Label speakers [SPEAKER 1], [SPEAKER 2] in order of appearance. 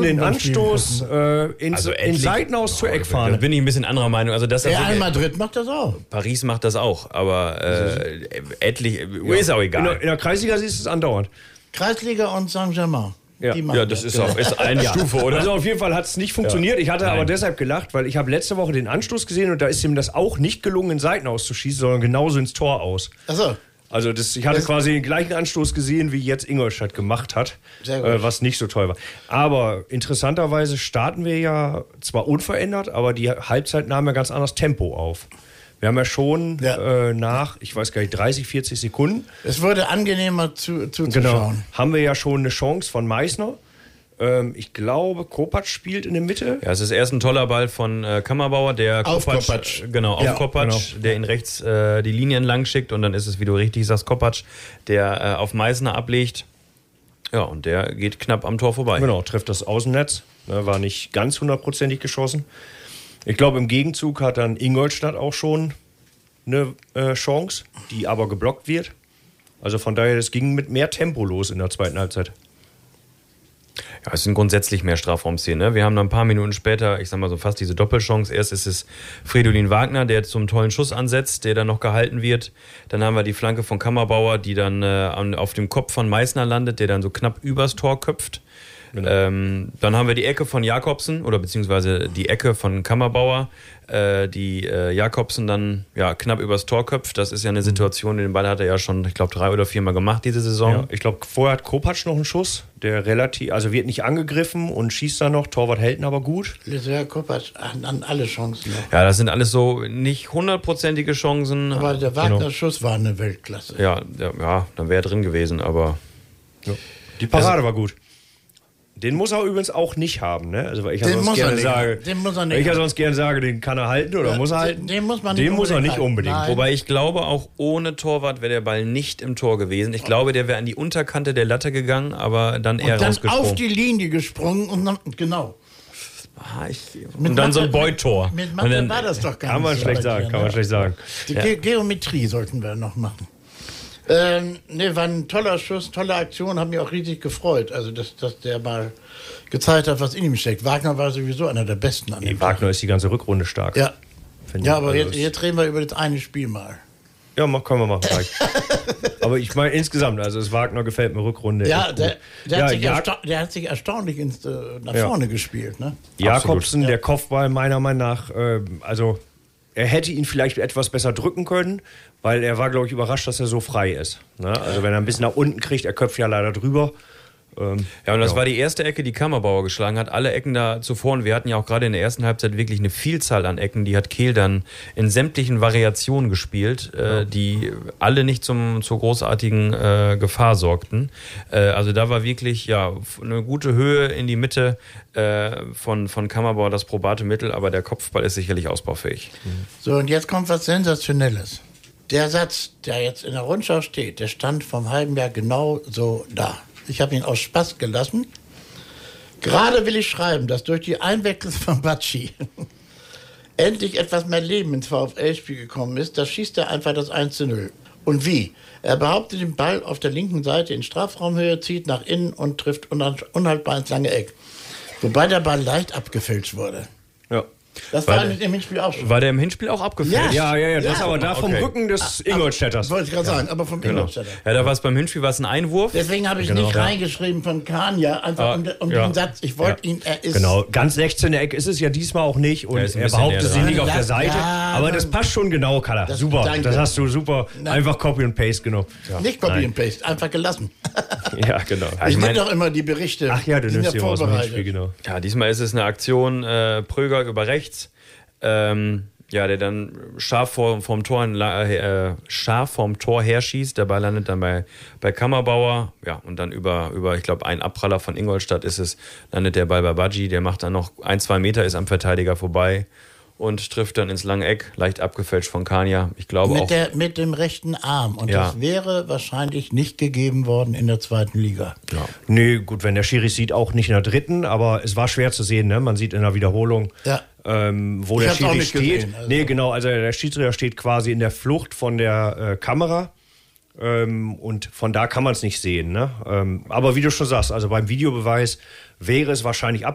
[SPEAKER 1] den Anstoß in Seitenhaus zur Eckfahne.
[SPEAKER 2] Da bin ich ein bisschen anderer Meinung. Also das
[SPEAKER 3] Real Madrid macht das auch.
[SPEAKER 2] Paris macht das auch, aber etlich ist auch egal.
[SPEAKER 1] In der Kreisliga siehst du es andauernd.
[SPEAKER 3] Kreisliga und Saint-Germain.
[SPEAKER 2] Ja, das ist auch ist eine Stufe, oder?
[SPEAKER 1] Also auf jeden Fall hat es nicht funktioniert. Ich hatte aber deshalb gelacht, weil ich habe letzte Woche den Anstoß gesehen und da ist ihm das auch nicht gelungen, in Seitenhaus zu schießen, sondern genauso ins Tor aus.
[SPEAKER 3] Ach so.
[SPEAKER 1] Also ich hatte quasi den gleichen Anstoß gesehen, wie jetzt Ingolstadt gemacht hat, was nicht so toll war. Aber interessanterweise starten wir ja zwar unverändert, aber die Halbzeit nahm ja ganz anderes Tempo auf. Wir haben ja schon nach, ich weiß gar nicht, 30, 40 Sekunden.
[SPEAKER 3] Es wurde angenehmer zuzuschauen.
[SPEAKER 1] Genau, haben wir ja schon eine Chance von Meißner. Ich glaube, Kopacz spielt in der Mitte.
[SPEAKER 2] Ja, es ist erst ein toller Ball von Kammerbauer, der
[SPEAKER 3] auf Kopacz.
[SPEAKER 2] Genau, auf Kopacz, der ihn rechts die Linie entlang schickt und dann ist es, wie du richtig sagst, Kopacz, der auf Meißner ablegt. Ja, und der geht knapp am Tor vorbei.
[SPEAKER 1] Genau, trifft das Außennetz. War nicht ganz 100%ig geschossen. Ich glaube, im Gegenzug hat dann Ingolstadt auch schon eine Chance, die aber geblockt wird. Also von daher, es ging mit mehr Tempo los in der zweiten Halbzeit.
[SPEAKER 2] Ja, es sind grundsätzlich mehr Strafraumszenen. Ne? Wir haben dann ein paar Minuten später, ich sag mal so fast diese Doppelchance. Erst ist es Fridolin Wagner, der zum tollen Schuss ansetzt, der dann noch gehalten wird. Dann haben wir die Flanke von Kammerbauer, die dann auf dem Kopf von Meißner landet, der dann so knapp übers Tor köpft. Genau. Dann haben wir die Ecke von Jakobsen oder beziehungsweise die Ecke von Kammerbauer, die Jakobsen dann knapp übers Tor köpft. Das ist ja eine Situation, den Ball hat er ja schon, ich glaube, 3 oder 4 Mal gemacht diese Saison.
[SPEAKER 1] Ja, ich glaube, vorher hat Kopacz noch einen Schuss, der wird nicht angegriffen und schießt dann noch, Torwart hält ihn aber gut.
[SPEAKER 3] Ja, Kopacz an alle Chancen noch.
[SPEAKER 2] Ja, das sind alles so nicht 100%ige Chancen.
[SPEAKER 3] Aber der Wagner-Schuss war eine Weltklasse.
[SPEAKER 2] Ja, dann wäre er drin gewesen, aber...
[SPEAKER 1] Ja. Die Parade war gut. Den muss er übrigens auch nicht haben, ne? Also weil ich ja sonst gerne sage, den kann er halten oder muss er halten.
[SPEAKER 3] Den muss
[SPEAKER 1] er nicht unbedingt.
[SPEAKER 2] Nein. Wobei ich glaube, auch ohne Torwart wäre der Ball nicht im Tor gewesen. Ich glaube, der wäre an die Unterkante der Latte gegangen, aber dann eher rausgesprungen.
[SPEAKER 3] Auf die Linie gesprungen und dann, genau.
[SPEAKER 2] Und dann so ein Beut-Tor.
[SPEAKER 3] Mit Mathe war das doch gar nicht so.
[SPEAKER 1] Kann man schlecht sagen.
[SPEAKER 3] Die Geometrie sollten wir noch machen. War ein toller Schuss, tolle Aktion, hat mich auch riesig gefreut. Also, dass der mal gezeigt hat, was in ihm steckt. Wagner war sowieso einer der Besten an dem
[SPEAKER 1] Wagner ist die ganze Rückrunde stark.
[SPEAKER 3] Ja, aber jetzt reden wir über das eine Spiel mal.
[SPEAKER 1] Ja, können wir machen. Aber ich meine insgesamt, also das Wagner gefällt mir Rückrunde.
[SPEAKER 3] Ja, der hat sich erstaunlich nach vorne gespielt. Ne?
[SPEAKER 1] Jakobsen, der Kopfball meiner Meinung nach, er hätte ihn vielleicht etwas besser drücken können, weil er war, glaube ich, überrascht, dass er so frei ist. Ne? Also wenn er ein bisschen nach unten kriegt, er köpft ja leider drüber.
[SPEAKER 2] Und das war die erste Ecke, die Kammerbauer geschlagen hat. Alle Ecken da zuvor. Und wir hatten ja auch gerade in der ersten Halbzeit wirklich eine Vielzahl an Ecken. Die hat Kehl dann in sämtlichen Variationen gespielt, die alle nicht zur großartigen Gefahr sorgten. Also da war wirklich eine gute Höhe in die Mitte von Kammerbauer, das probate Mittel. Aber der Kopfball ist sicherlich ausbaufähig.
[SPEAKER 3] So, und jetzt kommt was Sensationelles. Der Satz, der jetzt in der Rundschau steht, der stand vom halben Jahr genau so da. Ich habe ihn aus Spaß gelassen. Gerade will ich schreiben, dass durch die Einwechslung von Bacci endlich etwas mehr Leben ins VfL-Spiel gekommen ist. Da schießt er einfach das 1:0. Und wie? Er behauptet den Ball auf der linken Seite in Strafraumhöhe, zieht nach innen und trifft unhaltbar ins lange Eck. Wobei der Ball leicht abgefälscht wurde.
[SPEAKER 1] Ja.
[SPEAKER 3] Das war im Hinspiel auch schon.
[SPEAKER 2] War der im Hinspiel auch abgefälscht?
[SPEAKER 1] Ja. Das aber da vom Rücken des Ingolstädters.
[SPEAKER 3] Wollte ich gerade sagen, aber vom Ingolstädter.
[SPEAKER 2] Ja, da war es beim Hinspiel ein Einwurf.
[SPEAKER 3] Deswegen habe ich nicht reingeschrieben von Kania, einfach um den Satz, ich wollte ihn, er ist...
[SPEAKER 1] Genau, ganz rechts in der Ecke ist es ja diesmal auch nicht und er behauptet sie nicht auf der Seite, aber das passt schon genau, Kaller. Super, das hast du super, einfach Copy und Paste genommen.
[SPEAKER 3] Ja. Nicht Copy und Paste, einfach gelassen.
[SPEAKER 1] Ja, genau.
[SPEAKER 3] Ich nehme doch immer die Berichte.
[SPEAKER 1] Ach ja, du nimmst die aus dem Hinspiel, genau.
[SPEAKER 2] Ja, diesmal ist es eine Aktion Pröger über rechts. Der dann scharf vom Tor herschießt. Der Ball landet dann bei Kammerbauer. Ja, und dann über ich glaube, einen Abpraller von Ingolstadt landet der Ball bei Bacci. Der macht dann noch 1-2 Meter, ist am Verteidiger vorbei und trifft dann ins lange Eck. Leicht abgefälscht von Kania. Ich glaube
[SPEAKER 3] mit dem rechten Arm. Und das wäre wahrscheinlich nicht gegeben worden in der zweiten Liga.
[SPEAKER 1] Ja. Nee, gut, wenn der Schiri sieht, auch nicht in der dritten. Aber es war schwer zu sehen, ne? Man sieht in der Wiederholung... Ja. Wo der Schiri steht. Nee, genau, also der Schiedsrichter steht quasi in der Flucht von der Kamera und von da kann man es nicht sehen. Ne? Aber wie du schon sagst, also beim Videobeweis wäre es wahrscheinlich